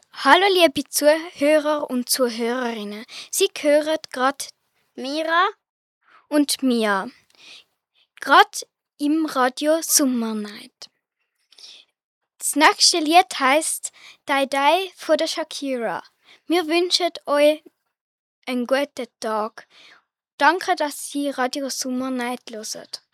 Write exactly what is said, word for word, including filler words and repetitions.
Hallo liebe Zuhörer und Zuhörerinnen, Sie hören gerade Mira und Mia, gerade im Radio Summer Night. Das nächste Lied heisst Die Die von der Shakira. Wir wünschen euch einen guten Tag. Danke, dass Sie Radio Summer Night hören.